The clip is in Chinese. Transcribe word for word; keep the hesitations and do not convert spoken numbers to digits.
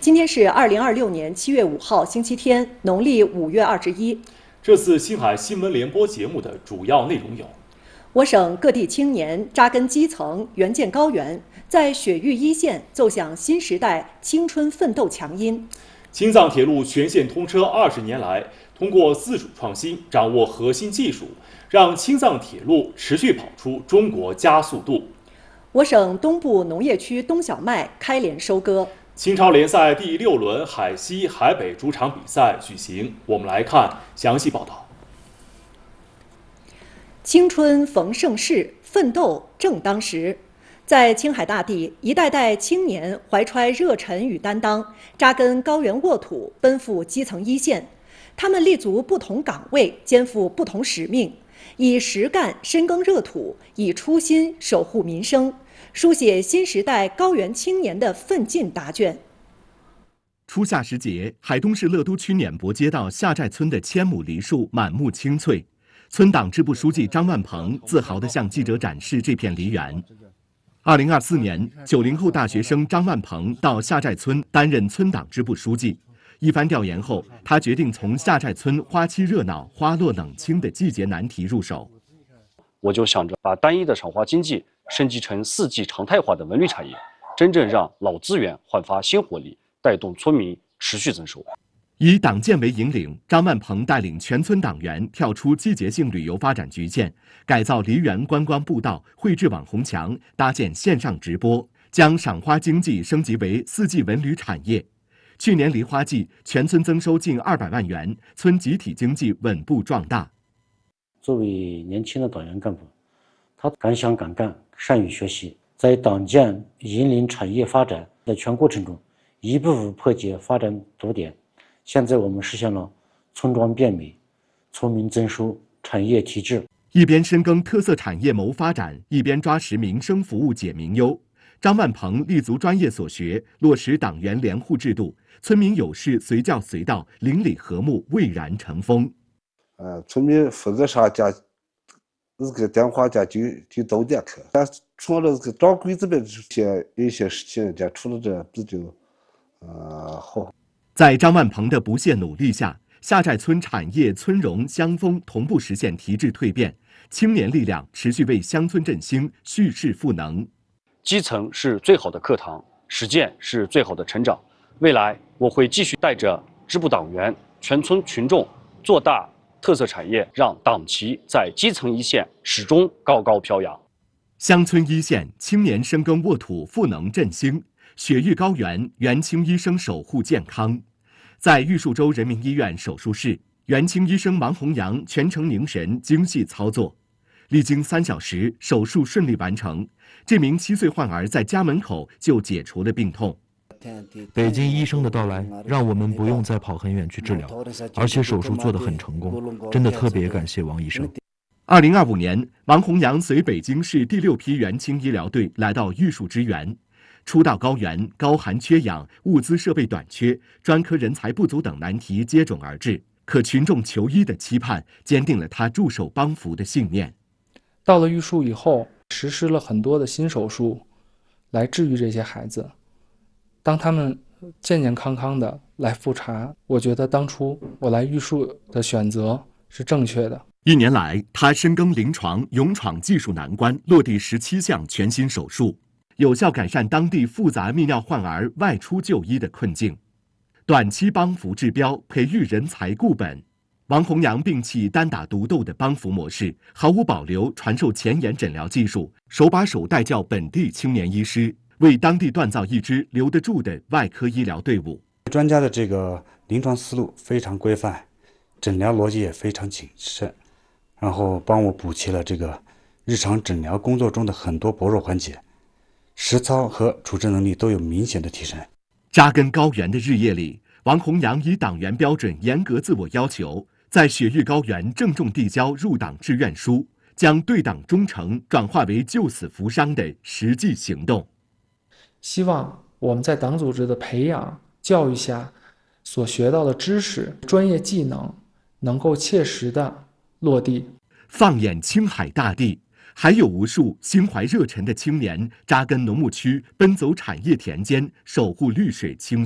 今天是二零二六年七月五号，星期天，农历五月二十一。 这次星海新闻联播节目的主要内容有： 我省各地青年扎根基层，援建高原，在雪域一线奏响新时代青春奋斗强音； 青藏铁路全线通车二十年来，通过自主创新，掌握核心技术，让青藏铁路持续跑出中国加速度。 我省东部农业区冬小麦开镰收割。 青超联赛第六轮海西、海北主场比赛举行，我们来看详细报道。 青春逢盛世，奋斗正当时。在青海大地，一代代青年怀揣热忱与担当，扎根高原沃土，奔赴基层一线。他们立足不同岗位，肩负不同使命，以实干深耕热土，以初心守护民生，书写新时代高原青年的奋进答卷。 初夏时节，海东市乐都区碾泊街道下寨村的千亩梨树满目青翠，村党支部书记张万鹏自豪地向记者展示这片梨园。二零二四年，九零后大学生张万鹏到下寨村担任村党支部书记。一番调研后，他决定从下寨村花期热闹、花落冷清的季节难题入手。 我就想着把单一的赏花经济升级成四季常态化的文旅产业，真正让老资源焕发新活力，带动村民持续增收。 以党建为引领，张万鹏带领全村党员跳出季节性旅游发展局限，改造梨园观光步道，绘制网红墙，搭建线上直播，将赏花经济升级为四季文旅产业。去年梨花季，全村增收近二百万元，村集体经济稳步壮大。 作为年轻的党员干部，他敢想敢干，善于学习，在党建引领产业发展的全过程中，一步步破解发展堵点。现在我们实现了村庄变美、村民增收、产业提质。 一边深耕特色产业谋发展，一边抓实民生服务解民忧。张万鹏立足专业所学，落实党员联户制度，村民有事随叫随到，邻里和睦，蔚然成风。 呃，村民负责啥家，这个电话家就就到点去。但除了这个掌柜这边这些有些事情，家除了这不就呃好。 在张万鹏的不懈努力下，下寨村产业村容乡风同步实现提质蜕变，青年力量持续为乡村振兴蓄势赋能。 基层是最好的课堂，实践是最好的成长。未来我会继续带着支部党员、全村群众做大特色产业，让党旗在基层一线始终高高飘扬。 乡村一线青年深耕沃土，赋能振兴，雪域高原援青医生守护健康。在玉树州人民医院手术室，援青医生王洪阳全程凝神精细操作，历经三小时，手术顺利完成。这名七岁患儿在家门口就解除了病痛。 北京医生的到来，让我们不用再跑很远去治疗，而且手术做得很成功，真的特别感谢王医生。 二零二五年，王洪阳随北京市第六批援青医疗队来到玉树支援。初到高原，高寒缺氧、物资设备短缺、专科人才不足等难题接踵而至，可群众求医的期盼坚定了他驻守帮扶的信念。 到了玉树以后，实施了很多的新手术，来治愈这些孩子。当他们健健康康的来复查，我觉得当初我来玉树的选择是正确的。 一年来，他深耕临床，勇闯技术难关，落地十七项全新手术，有效改善当地复杂泌尿患儿外出就医的困境。短期帮扶治标，培育人才固本。王洪阳摒弃单打独斗的帮扶模式，毫无保留传授前沿诊疗技术，手把手带教本地青年医师，为当地锻造一支留得住的外科医疗队伍。 专家的这个临床思路非常规范，诊疗逻辑也非常谨慎，然后帮我补齐了这个日常诊疗工作中的很多薄弱环节，实操和处置能力都有明显的提升。 扎根高原的日夜里，王洪阳以党员标准严格自我要求，在雪域高原郑重递交入党志愿书，将对党忠诚转化为救死扶伤的实际行动。 希望我们在党组织的培养教育下所学到的知识、专业技能能够切实的落地。 放眼青海大地，还有无数心怀热忱的青年扎根农牧区，奔走产业田间，守护绿水青